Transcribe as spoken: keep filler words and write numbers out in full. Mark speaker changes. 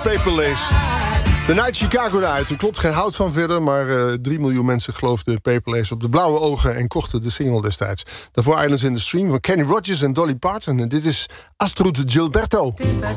Speaker 1: Paper Lace. The Night Chicago eruit. Er klopt geen hout van verder, maar uh, drie miljoen mensen geloofden Paper Lace op de blauwe ogen en kochten de single destijds. Daarvoor Islands in the Stream van Kenny Rogers en Dolly Parton. En dit is Astrud Gilberto.